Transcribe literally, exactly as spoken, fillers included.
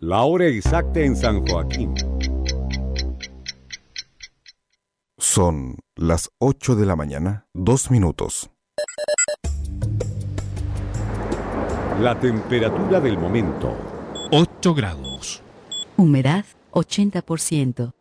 La hora exacta en San Joaquín. Son las ocho de la mañana, dos minutos. La temperatura del momento. ocho grados. Humedad ochenta por ciento.